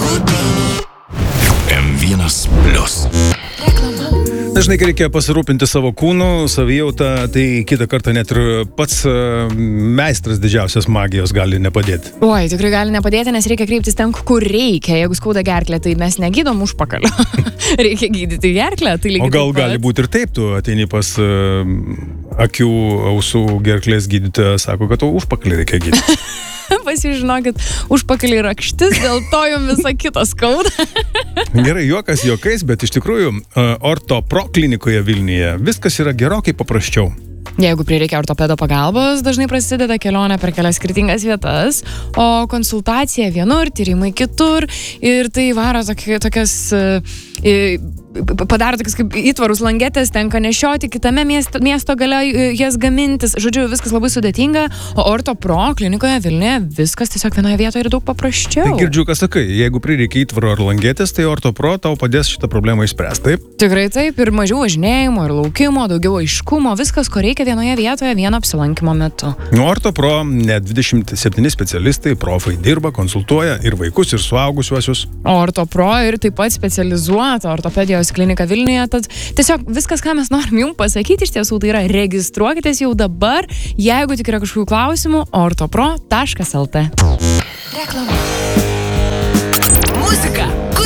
M1 Plius. Dažnai, kai reikia pasirūpinti savo kūnu, savijautą, tai kitą kartą net ir pats meistras didžiausias magijos gali nepadėti. Oi, tikrai gali nepadėti, nes reikia kreiptis ten, kur reikia. Jeigu skauda gerklę, tai mes negydom užpakalio. Reikia gydyti gerklę. Tai o gal gali būti ir taip, tu ateini pas akių, ausų, gerklės gydytoją, sako, kad užpakalį reikia gydyti. Pasižinokit, užpakalį rakštis, dėl to jums visą kitą skauda. Gerai, juokas juokais, bet iš tikrųjų Ortopro klinikoje Vilniuje viskas yra gerokai paprasčiau. Jeigu prireikia ortopedo pagalbos, dažnai prasideda kelionė per kelias skirtingas vietas, o konsultacija vienur, tyrimai kitur ir tai varo padaro tokius kaip įtvarus langetės, tenka nešioti kitame miesto gale jas gamintis. Žodžiu, viskas labai sudėtinga, o Ortopro klinikoje Vilniuje viskas tiesiog vienoje vietoje ir daug paprasčiau. Tai girdžiu, ką sakai, jeigu prireikia įtvaro ar langetės, tai Ortopro tau padės šitą problemą išspręsti, taip? Tikrai taip, ir mažiau važinėjimo, ir laukimo, daugiau aiškumo, viskas, ko reikia vienoje vietoje, vieno apsilankimo metu. Ortopro net 27 specialistai, profai dirba, konsultuoja ir vaikus, ir suaugusiuosius. Ortopro ir taip pat specializuota ortopedijos klinika Vilniuje, tad tiesiog viskas, ką mes norim jums pasakyti, iš tiesų tai yra registruokitės jau dabar, jeigu tik yra kažkokių klausimų, ortopro.lt. Muzika.